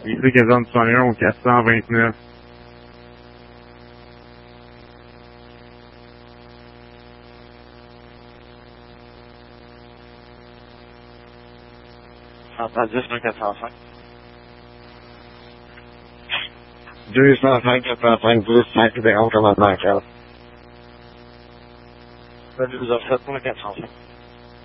Ici Caserne 61 au 429. Entendu, c'est un 405. 205, 405, 10, 5, 0, commandement 4. Salut, vous avez fait pour le 405.